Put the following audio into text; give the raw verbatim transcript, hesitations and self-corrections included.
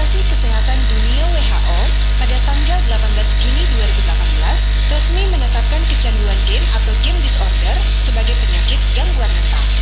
Organisasi Kesehatan Dunia W H O pada tanggal delapan belas Juni dua ribu delapan belas resmi menetapkan kecanduan game atau game disorder sebagai penyakit gangguan mental.